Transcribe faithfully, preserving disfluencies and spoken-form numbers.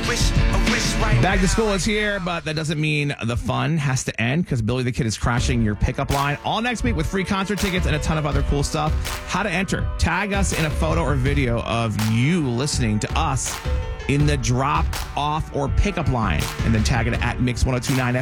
wish, a wish right Back to now. school is here, but that doesn't mean the fun has to end because Billy the Kid is crashing your pickup line all next week with free concert tickets and a ton of other cool stuff. How to enter. Tag us in a photo or video of you listening to us in the drop off or pickup line and then tag it at Mix ten twenty-nine